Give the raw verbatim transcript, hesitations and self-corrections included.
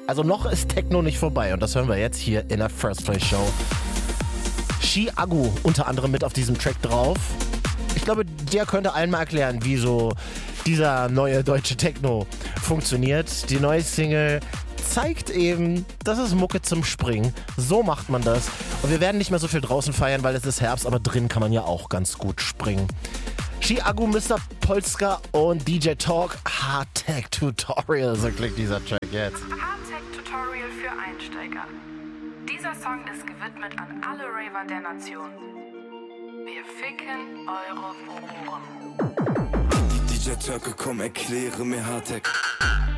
Also noch ist Techno nicht vorbei und das hören wir jetzt hier in der First Play Show. Chiago unter anderem mit auf diesem Track drauf. Ich glaube, der könnte allen mal erklären, wie so dieser neue deutsche Techno funktioniert. Die neue Single zeigt eben, das ist Mucke zum Springen. So macht man das. Und wir werden nicht mehr so viel draußen feiern, weil es ist Herbst, aber drin kann man ja auch ganz gut springen. Chiago, Mister Polska und D J Talk. Hardtech Tutorial, so klingt dieser Track jetzt. Hardtech Tutorial für Einsteiger. Dieser Song ist gewidmet an alle Raver der Nation. Wir ficken eure Ohren. D J Türke, komm, erkläre mir Hardtech.